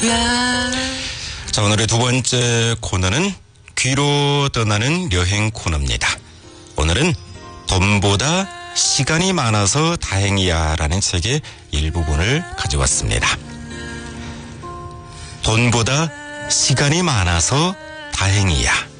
자, 오늘의 두 번째 코너는 귀로 떠나는 여행 코너입니다. 오늘은 돈보다 시간이 많아서 다행이야 라는 책의 일부분을 가져왔습니다. 돈보다 시간이 많아서 다행이야.